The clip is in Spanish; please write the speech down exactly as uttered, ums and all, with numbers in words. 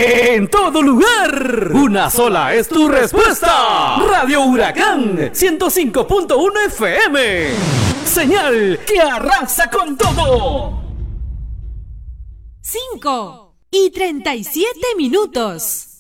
En todo lugar, una sola es tu respuesta. Radio Huracán ciento cinco punto uno F M. Señal que arrasa con todo. cinco y treinta y siete minutos.